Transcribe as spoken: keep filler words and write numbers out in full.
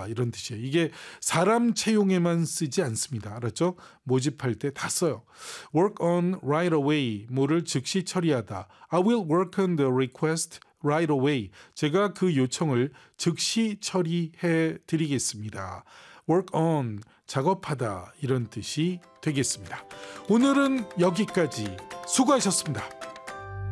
이런 뜻이에요. 이게 사람 채용에만 쓰지 않습니다. 알았죠? 모집할 때 다 써요. work on right away, 뭐를 즉시 처리하다. I will work on the request right away. 제가 그 요청을 즉시 처리해 드리겠습니다. work on, 작업하다 이런 뜻이 되겠습니다. 오늘은 여기까지. 수고하셨습니다.